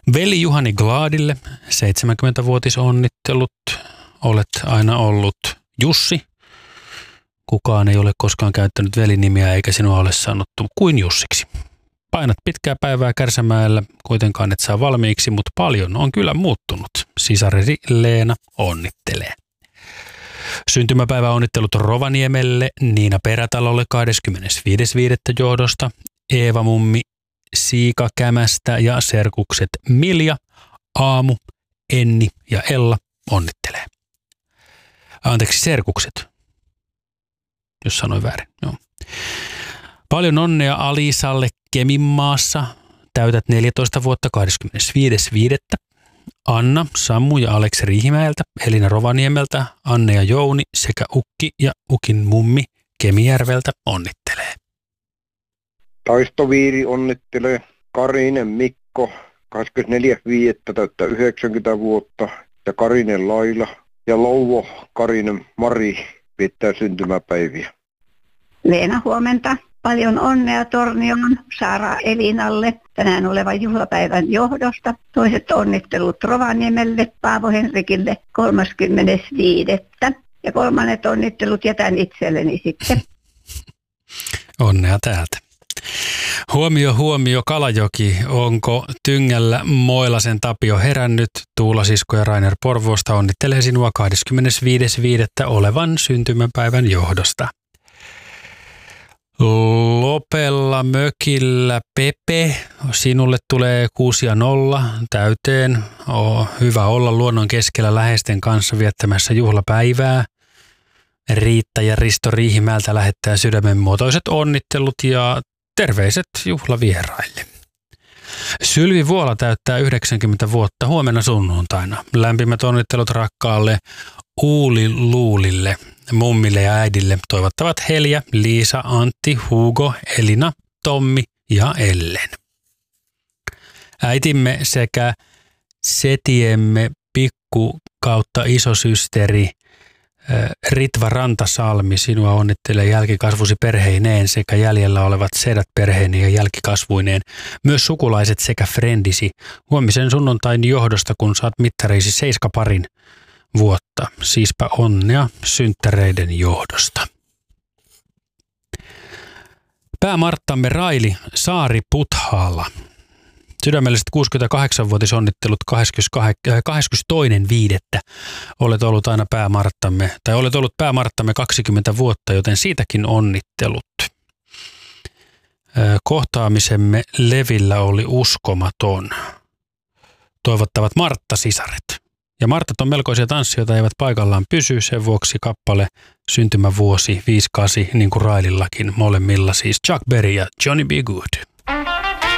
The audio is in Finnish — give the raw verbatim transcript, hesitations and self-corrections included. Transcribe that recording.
Veli Juhani Gladille seitsemänkymmentävuotisonnittelut. Olet aina ollut Jussi. Kukaan ei ole koskaan käyttänyt velinimiä eikä sinua ole sanottu kuin Jussiksi. Painat pitkää päivää Kärsämäellä, kuitenkaan et saa valmiiksi, mutta paljon on kyllä muuttunut. Sisaresi Leena onnittelee. Syntymäpäivä onnittelut Rovaniemelle, Niina Perätalolle kahdeskymmenesviides viidettä johdosta, Eeva Mummi Siika Kämästä ja serkukset Milja, Aamu, Enni ja Ella onnittelee. Anteeksi, serkukset, jos sanoin väärin. Joo. Paljon onnea Alisalle Keminmaassa. Täytät neljätoista vuotta kahdeskymmenesviides viidettä Anna, Sammu ja Alex Riihimäeltä, Elina Rovaniemeltä, Anne ja Jouni sekä Ukki ja Ukin mummi Kemijärveltä onnittelee. Taistoviiri onnittelee Karinen Mikko kahdeskymmenesneljäs viidettä täyttää yhdeksänkymmentä vuotta ja Karinen Laila ja Louvo Karinen Mari viettää syntymäpäiviä. Leena, huomenta. Paljon onnea Tornion Saara Elinalle tänään olevan juhlapäivän johdosta. Toiset onnittelut Rovaniemelle, Paavo Henrikille kolmaskymmenes viidettä Ja kolmannet onnittelut jätän itselleni sitten. Onnea täältä. Huomio, huomio, Kalajoki. Onko Tyngällä Moilasen Tapio herännyt? Tuula Sisko ja Rainer Porvoosta onnittelee sinua kahdeskymmenesviides viidettä olevan syntymäpäivän johdosta. Lopella mökillä Pepe, sinulle tulee kuusi ja nolla täyteen. On hyvä olla luonnon keskellä läheisten kanssa viettämässä juhlapäivää. Riitta ja Risto Riihimäeltä lähettää sydämenmuotoiset onnittelut ja terveiset juhlavieraille. Sylvi Vuola täyttää yhdeksänkymmentä vuotta huomenna sunnuntaina. Lämpimät onnittelut rakkaalle Uuli Luulille, mummille ja äidille toivottavat Helja, Liisa, Antti, Hugo, Elina, Tommi ja Ellen. Äitimme sekä setiemme pikku kautta isosysteri Ritva Rantasalmi sinua onnittelee jälkikasvusi perheineen sekä jäljellä olevat sedät perheineen ja jälkikasvuineen. Myös sukulaiset sekä frendisi huomisen sunnuntain johdosta, kun saat mittareisi seiska parin vuotta. Siispä onnea synttäreiden johdosta. Päämarttamme Raili Saari Puthaalla. Sydämelliset kuusikymmentäkahdeksanvuotisonnittelut kahdeskymmenestoinen viidettä Olet ollut aina päämarttamme, tai olet ollut päämarttamme kaksikymmentä vuotta, joten siitäkin onnittelut. Kohtaamisemme Levillä oli uskomaton. Toivottavat Martta-sisaret. Ja Martat on melkoisia tanssijoita, eivät paikallaan pysy, sen vuoksi kappale syntymävuosi viisi kahdeksan, niin kuin Railillakin, molemmilla siis Chuck Berry ja Johnny B. Good.